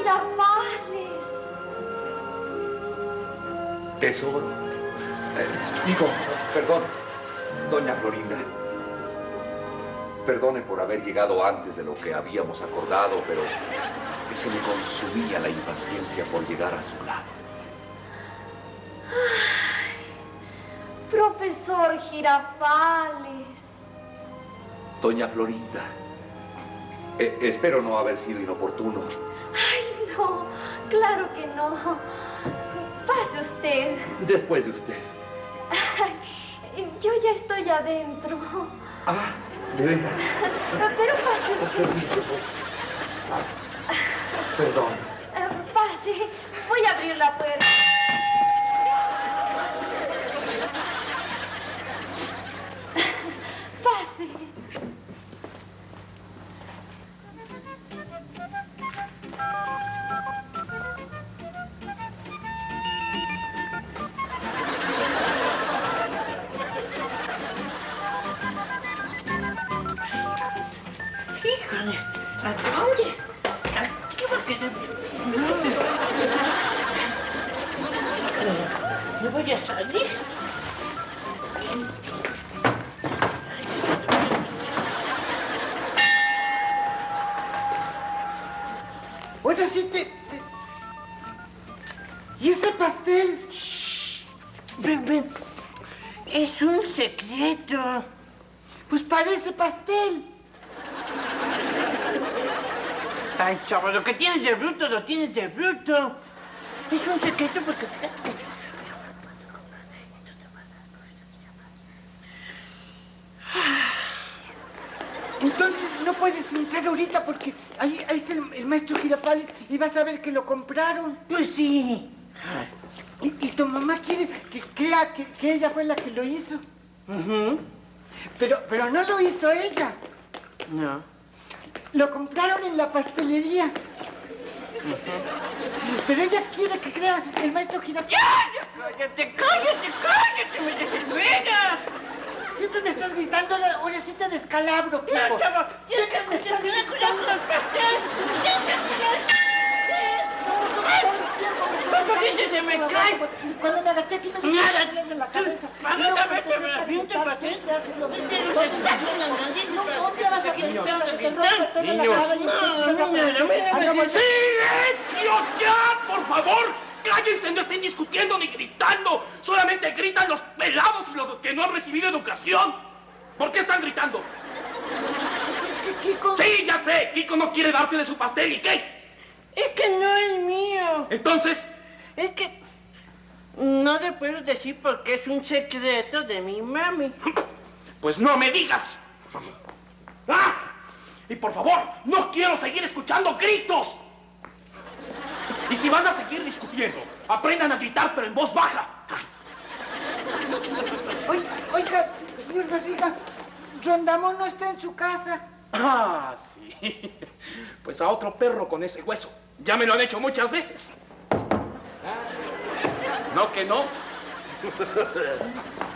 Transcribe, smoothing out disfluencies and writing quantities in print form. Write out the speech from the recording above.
Girafales. Tesoro. Perdón, doña Florinda. Perdone por haber llegado antes de lo que habíamos acordado, pero es que me consumía la impaciencia por llegar a su lado. Ay, profesor Girafales. Doña Florinda, espero no haber sido inoportuno. Ay, no, claro que no. Pase usted. Después de usted. Ay, yo ya estoy adentro. Ah, de veras. Pero pase usted. Perdón. Pase, voy a abrir la puerta. Pase. Híjole, ¿a dónde? Aquí va a quedar. No voy a salir. Oye, sí ¿Y ese pastel? Shh. Ven. Es un secreto. Pues parece pastel. Ay, chavo, lo que tienes de bruto, lo tienes de bruto. Es un secreto porque fíjate que... Entonces no puedes entrar ahorita porque ahí está el maestro Girafales y vas a ver que lo compraron. Pues sí. Y tu mamá quiere que crea que ella fue la que lo hizo. Pero no lo hizo ella. No. Lo compraron en la pastelería. Pero ella quiere que crea el maestro Girafales. ¡Ya! ¡Cállate! ¡Me desespera! Siempre me estás gritando, ahora sí te descalabro, Kiko. ¡No, chavo! Siempre me estás gritando. ¡El pastel! Todo el tiempo me estás ¿Por qué se me cae? Cuando me agaché aquí me dio Nada. un en la cabeza. Vente, pastel. Siempre haces lo mismo. Vente, ¿Dónde vas a venir para que te rompa toda la cara y ¡Silencio ya, por favor! ¡Cállense! No estén discutiendo ni gritando. Solamente gritan los pelados y los que no han recibido educación. ¿Por qué están gritando? Pues es que Kiko... Sí, ya sé. Kiko no quiere darte de su pastel. ¿Y qué? Es que no es mío. Entonces... Es que no le puedo decir porque es un secreto de mi mami. Pues no me digas. ¡Ah! Y por favor, no quiero seguir escuchando gritos. Y si van a seguir discutiendo, aprendan a gritar, pero en voz baja. Oiga, señor Barriga, Rondamón no está en su casa. Ah, sí. Pues a otro perro con ese hueso. Ya me lo han hecho muchas veces. ¿No que no?